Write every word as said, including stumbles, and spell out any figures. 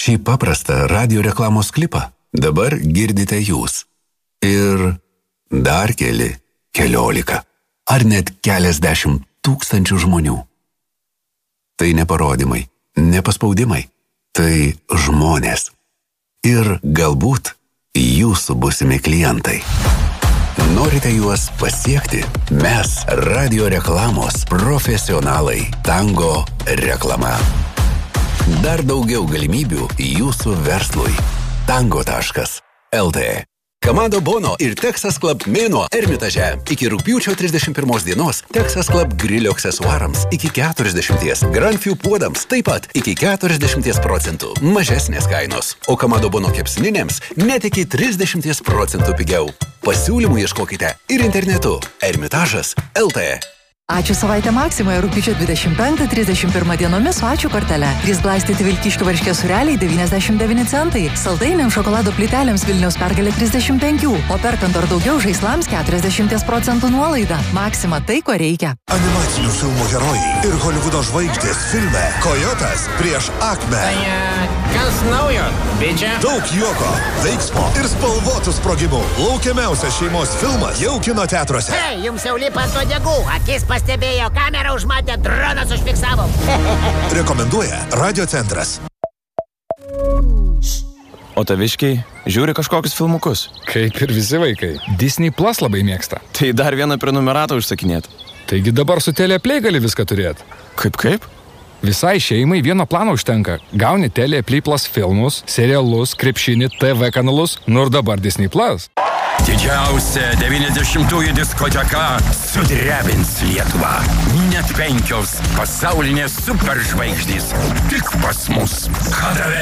Šį paprastą radio reklamos klipą dabar girdite jūs. Ir dar keli, keliolika, ar net keliasdešimt tūkstančių žmonių. Tai ne parodymai, ne paspaudimai, tai žmonės. Ir galbūt jūsų būsimi klientai. Norite juos pasiekti? Mes radio reklamos profesionalai. Tango reklama. Dar daugiau galimybių jūsų verslui. tango taškas el te. Kamado Bono ir Texas Club mėnuo Ermitaže. Iki rugpjūčio trisdešimt pirmos dienos Texas Club grilio aksesuarams iki keturiasdešimt, Grandview puodams taip pat iki keturiasdešimt procentų mažesnės kainos. O Kamado Bono kepsninėms net iki trisdešimt procentų pigiau. Pasiūlymų ieškokite ir internetu ermitažas taškas el te. Ačiū savaitę Maksimoje rugpjūčio dvidešimt penktą trisdešimt pirmą dienomis su ačiū kortele. trys glaistyti Vilkiškių varškės sūreliai devyniasdešimt devyni centai. Saldainiams šokolado plytelėms Vilniaus pergalė trisdešimt penki. O perkant ar daugiau žaislams keturiasdešimt procentų nuolaida. Maksima tai, ko reikia. Animacinių filmų herojai ir Holivudo žvaigždės filme Kojotas prieš Akme. Tai kas naujo, bičia? Daug juoko, veiksmo ir spalvotų sprogimų. Laukiamiausias šeimos filmas jau kino teatruose. Hei, jums jau lipa ant uodegų. Akis pastebėjo, kamerą užmatė, dronas užfiksavo. Rekomenduoja Radio centras. O taviškiai žiūri kažkokius filmukus. Kaip ir visi vaikai. Disney Plus labai mėgsta. Tai dar vieną prenumeratą užsakinėt. Taigi dabar su Teleplay gali viską turėti. Kaip kaip? Visai šeimai vieno plano užtenka. Gauni Teleplay Plus filmus, serialus, krepšinį, T V kanalus, nu ir dabar Disney Plus. Didžiausia devyniasdešimtųjų diskoteka sudrebins Lietuvą. Net penkios pasaulinės superžvaigždės tik pas mus. Kadave